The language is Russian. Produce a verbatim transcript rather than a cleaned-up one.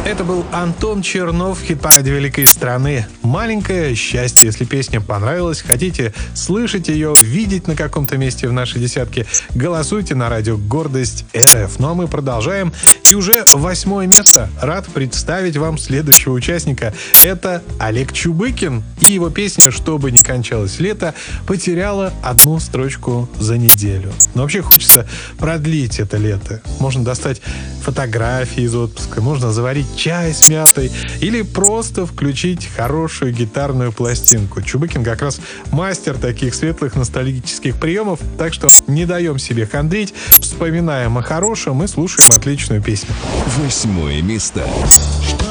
Это был Антон Чернов, хит-параде великой страны. Маленькое счастье. Если песня понравилась, хотите слышать ее, видеть на каком-то месте в нашей десятке, голосуйте на радио Гордость РФ. Ну а мы продолжаем. И уже восьмое место. Рад представить вам следующего участника. Это Олег Чубыкин. И его песня «Что бы ни кончалось лето» потеряла одну строчку за неделю. Но вообще хочется продлить это лето. Можно достать фотографии из отпуска, можно заварить чай с мятой или просто включить хорошую гитарную пластинку. Чубыкин как раз мастер таких светлых ностальгических приемов, так что не даем себе хандрить, вспоминаем о хорошем и слушаем отличную песню. Восьмое место.